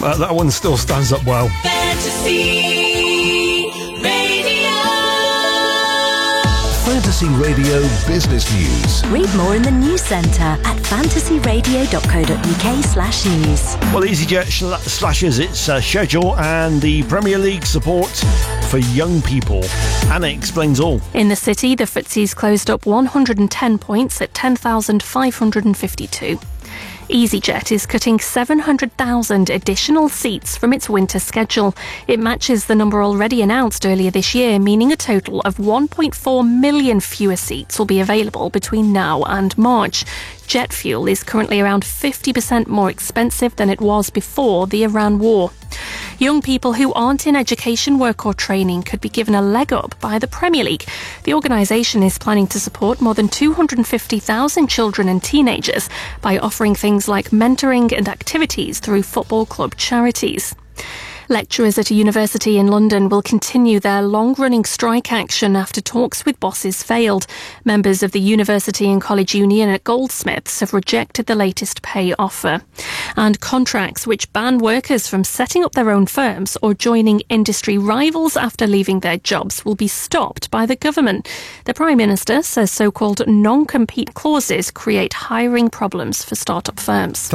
that one still stands up well. Fantasy Radio. Fantasy Radio Business News. Read more in the news centre at fantasyradio.co.uk/news. Well, EasyJet slashes its schedule and the Premier League support for young people. Anna explains all. In the city, the FTSE's closed up 110 points at 10,552. EasyJet is cutting 700,000 additional seats from its winter schedule. It matches the number already announced earlier this year, meaning a total of 1.4 million fewer seats will be available between now and March. Jet fuel is currently around 50% more expensive than it was before the Iran war. Young people who aren't in education, work or training could be given a leg up by the Premier League. The organisation is planning to support more than 250,000 children and teenagers by offering things like mentoring and activities through football club charities. Lecturers at a university in London will continue their long-running strike action after talks with bosses failed. Members of the University and College Union at Goldsmiths have rejected the latest pay offer. And contracts which ban workers from setting up their own firms or joining industry rivals after leaving their jobs will be stopped by the government. The Prime Minister says so-called non-compete clauses create hiring problems for start-up firms.